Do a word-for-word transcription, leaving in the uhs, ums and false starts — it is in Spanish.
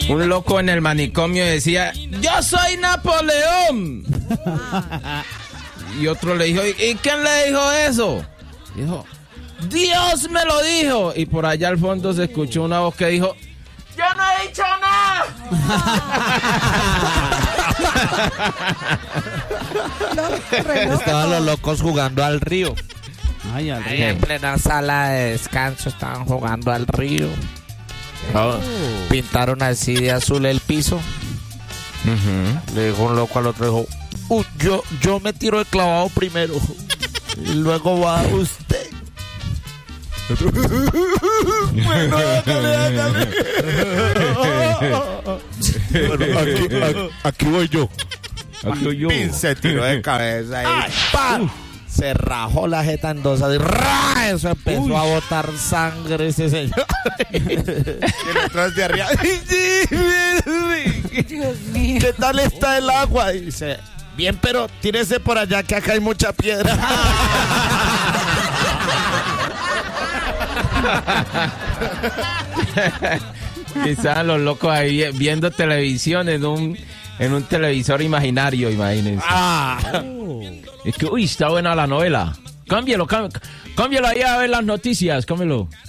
un loco en el manicomio decía, yo soy Napoleón. Y otro le dijo, ¿y quién le dijo eso? Dijo, Dios me lo dijo. Y por allá al fondo se escuchó una voz que dijo, yo no he dicho nada. Estaban los locos jugando al río. Ay, al Ahí río. en plena sala de descanso estaban jugando al río. Oh, pintaron así de azul el piso. Uh-huh. Le dijo un loco al otro, dijo, uh, yo, yo me tiro de clavado primero y luego va usted. Bueno, hágale, hágale. Bueno, aquí, aquí, aquí voy yo. Aquí yo. Pin se tiró de cabeza y ¡pam! Se rajó la jeta en dos. Así, ¡ra! Eso empezó Uy. a botar sangre ese señor. Y el otro de arriba. Dios mío. ¿Qué tal está el agua? Y dice, bien, pero tírese por allá que acá hay mucha piedra. Y estaban los locos ahí viendo televisión en un en un televisor imaginario, imagínense. Ah. Es que, uy, está buena la novela. Cámbialo, cámbialo, cámbialo ahí a ver las noticias, cámbialo.